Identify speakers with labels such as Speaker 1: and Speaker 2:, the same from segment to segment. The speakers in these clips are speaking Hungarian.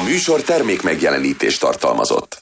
Speaker 1: műsor termék megjelenítést tartalmazott.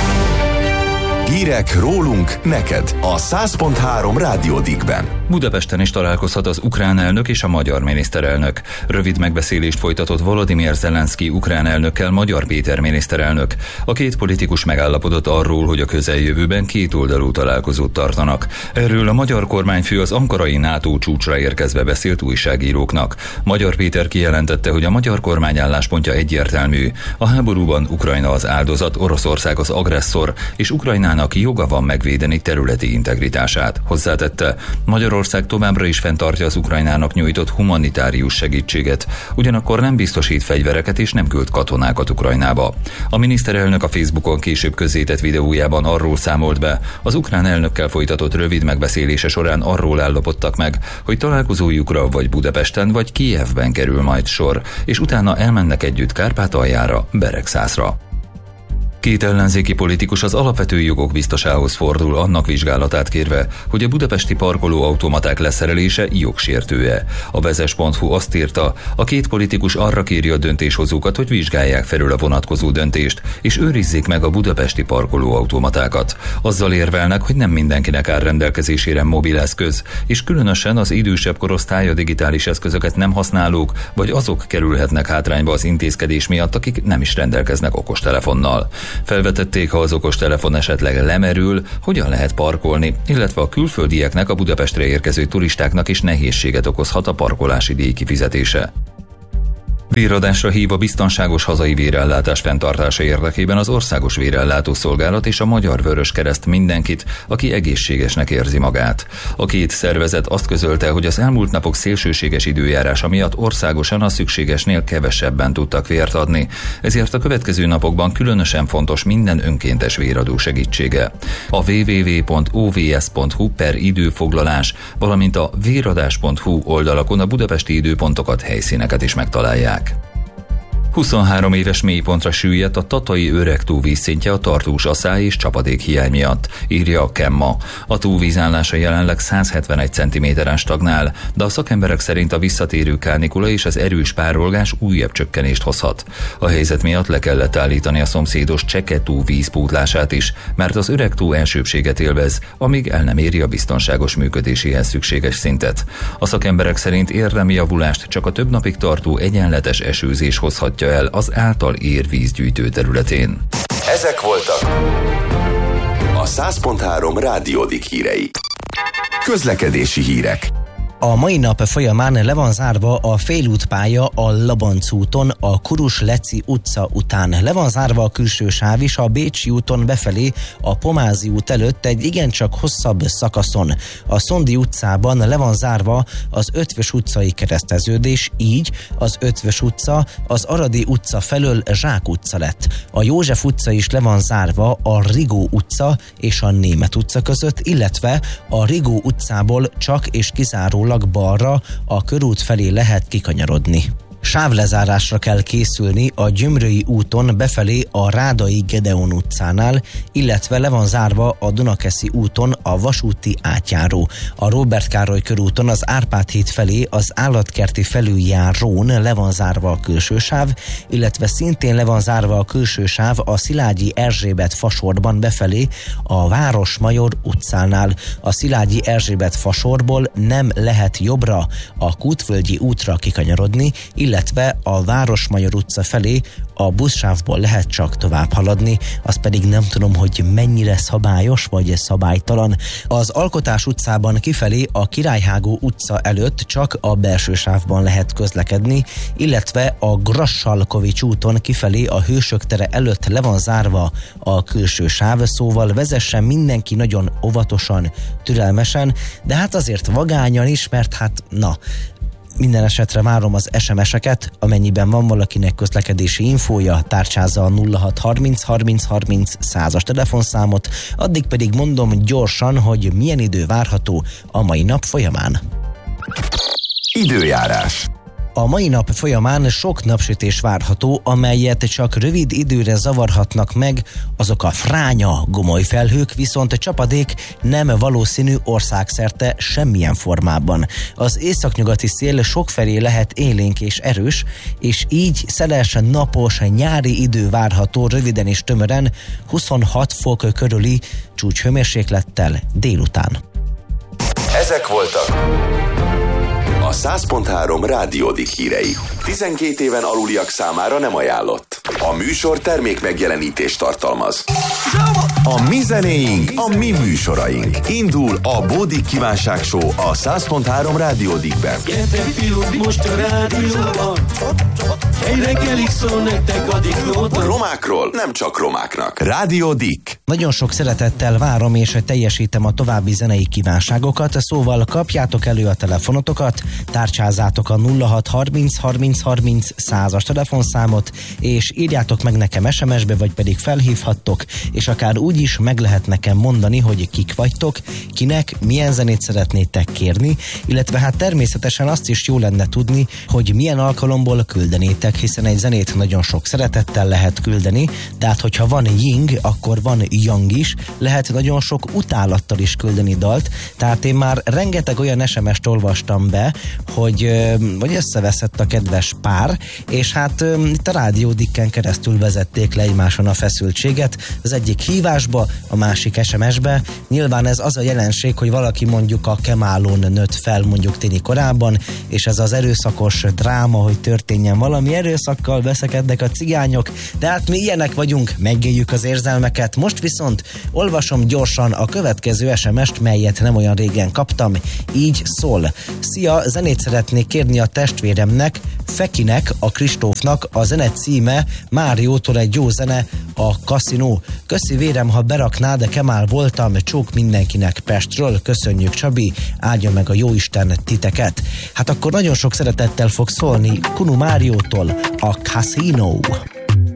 Speaker 1: Hírek rólunk neked a 100.3 Rádió Diggben.
Speaker 2: Budapesten is találkozhat az ukrán elnök és a magyar miniszterelnök. Rövid megbeszélést folytatott Volodymyr Zelenszky ukrán elnökkel Magyar Péter miniszterelnök. A két politikus megállapodott arról, hogy a közeljövőben kétoldalú találkozót tartanak. Erről a magyar kormányfő az ankarai NATO csúcsra érkezve beszélt újságíróknak. Magyar Péter kijelentette, hogy a magyar kormány álláspontja egyértelmű. A háborúban Ukrajna az áldozat, Oroszország az agresszor, és Ukrajnának joga van megvédeni területi integritását. Hozzátette, Magyarország továbbra is fenntartja az Ukrajnának nyújtott humanitárius segítséget, ugyanakkor nem biztosít fegyvereket és nem küld katonákat Ukrajnába. A miniszterelnök a Facebookon később közzétett videójában arról számolt be, az ukrán elnökkel folytatott rövid megbeszélése során arról állapodtak meg, hogy találkozójukra vagy Budapesten vagy Kijevben kerül majd sor, és utána elmennek együtt Kárpátaljára, Beregszászra. Két ellenzéki politikus az alapvető jogok biztosához fordul annak vizsgálatát kérve, hogy a budapesti parkolóautomaták leszerelése jogsértő-e. A vezes.hu azt írta, a két politikus arra kéri a döntéshozókat, hogy vizsgálják felül a vonatkozó döntést, és őrizzék meg a budapesti parkolóautomatákat. Azzal érvelnek, hogy nem mindenkinek áll rendelkezésére mobileszköz, és különösen az idősebb korosztály a digitális eszközöket nem használók, vagy azok kerülhetnek hátrányba az intézkedés miatt, akik nem is rendelkeznek okostelefonnal. Felvetették, ha az okostelefon esetleg lemerül, hogyan lehet parkolni, illetve a külföldieknek, a Budapestre érkező turistáknak is nehézséget okozhat a parkolási díj kifizetése. Véradásra hív a biztonságos hazai vérellátás fenntartása érdekében az Országos Vérellátó Szolgálat és a Magyar Vöröskereszt mindenkit, aki egészségesnek érzi magát. A két szervezet azt közölte, hogy az elmúlt napok szélsőséges időjárása miatt országosan a szükségesnél kevesebben tudtak vért adni, ezért a következő napokban különösen fontos minden önkéntes véradó segítsége. A www.ovs.hu/időfoglalás, valamint a véradás.hu oldalakon a budapesti időpontokat, helyszíneket is megtalálják. 23 éves mélypontra süllyedt a tatai Öregtó vízszintje a tartós aszály és csapadék hiány miatt, írja a Kemma. A tó vízállása jelenleg 171 cm-en stagnál, de a szakemberek szerint a visszatérő kánikula és az erős párolgás újabb csökkenést hozhat. A helyzet miatt le kellett állítani a szomszédos Cseke-tó vízpótlását is, mert az Öregtó elsőbbséget élvez, amíg el nem éri a biztonságos működéséhez szükséges szintet. A szakemberek szerint érdemi javulást csak a több napig tartó egyenletes esőzés hozhatja el az által ér vízgyűjtő területén.
Speaker 1: Ezek voltak a 100.3 Rádió Digg hírei. Közlekedési hírek.
Speaker 3: A mai nap folyamán le van zárva a félútpálya a Labanc úton, a Kurus-Leci utca után. Le van zárva a külső sáv is a Bécsi úton befelé a Pomázi út előtt egy igencsak hosszabb szakaszon. A Szondi utcában le van zárva az Ötvös utcai kereszteződés, így az Ötvös utca az Aradi utca felől Zsák utca lett. A József utca is le van zárva a Rigó utca és a Német utca között, illetve a Rigó utcából csak és kizárólag balra a körút felé lehet kikanyarodni. Sávlezárásra kell készülni a Gyömrői úton befelé a Rádai Gedeon utcánál, illetve le van zárva a Dunakeszi úton a vasúti átjáró. A Róbert Károly körúton az Árpád híd felé az állatkerti felüljárón le van zárva a külső sáv, illetve szintén le van zárva a külső sáv a Szilágyi Erzsébet fasorban befelé a Városmajor utcánál. A Szilágyi Erzsébet fasorból nem lehet jobbra a Kútvölgyi útra kikanyarodni, illetve a Városmajor utca felé a buszsávból lehet csak tovább haladni, azt pedig nem tudom, hogy mennyire szabályos vagy szabálytalan. Az Alkotás utcában kifelé a Királyhágó utca előtt csak a belső sávban lehet közlekedni, illetve a Grassalkovics úton kifelé a Hősök tere előtt le van zárva a külső sáv, szóval vezessen mindenki nagyon óvatosan, türelmesen, de hát azért vagányan is, mert hát minden esetre várom az SMS-eket, amennyiben van valakinek közlekedési infója, tárcsázza a 0630 30 30 100-as telefonszámot, addig pedig mondom gyorsan, hogy milyen idő várható a mai nap folyamán.
Speaker 1: Időjárás.
Speaker 3: A mai nap folyamán sok napsütés várható, amelyet csak rövid időre zavarhatnak meg azok a fránya gomolyfelhők, viszont a csapadék nem valószínű országszerte semmilyen formában. Az északnyugati szél sokfelé lehet élénk és erős, és így szeles, napos, nyári idő várható röviden és tömören 26 fok körüli csúcshőmérséklettel délután.
Speaker 1: Ezek voltak a 100.3 Rádiódik hírei. 12 éven aluliak számára nem ajánlott. A műsor termék megjelenítést tartalmaz. A mi zenéink, a mi műsoraink. Indul a Bódik Kívánság Show a 100.3 Rádiódikben.
Speaker 4: Gyertek fiúk, most a rádióban, egy reggelig szól nektek a diklóban.
Speaker 1: Romákról nem csak romáknak. Rádiódik.
Speaker 3: Nagyon sok szeretettel várom és teljesítem a további zenei kívánságokat, szóval kapjátok elő a telefonotokat, tárcsázátok a 0630 30 30 100-as telefonszámot, és írjátok meg nekem SMS-be, vagy pedig felhívhattok, és akár úgy is meg lehet nekem mondani, hogy kik vagytok, kinek, milyen zenét szeretnétek kérni, illetve hát természetesen azt is jó lenne tudni, hogy milyen alkalomból küldenétek, hiszen egy zenét nagyon sok szeretettel lehet küldeni, de hát hogyha van ying, akkor van yang is, lehet nagyon sok utálattal is küldeni dalt, tehát én már rengeteg olyan SMS-t olvastam be, hogy összeveszett a kedves pár, és hát itt a Rádiódikken keresztül vezették le egymáson a feszültséget, az egyik hívásba, a másik SMS-be. Nyilván ez az a jelenség, hogy valaki mondjuk a Kemálon nőtt fel mondjuk téli korában, és ez az erőszakos dráma, hogy történjen valami erőszakkal, veszekednek a cigányok, de hát mi ilyenek vagyunk, megéljük az érzelmeket. Most viszont olvasom gyorsan a következő SMS-t, melyet nem olyan régen kaptam, így szól. Szia, zenét szeretnék kérni a testvéremnek, Fekinek, a Kristófnak, a zene címe Máriótól egy jó zene, a Casino. Köszi vérem, ha berakná, de Kemál voltam, csók mindenkinek Pestről, köszönjük Csabi, áldja meg a jóisten titeket. Hát akkor nagyon sok szeretettel fog szólni Kunu Máriótól a Casino.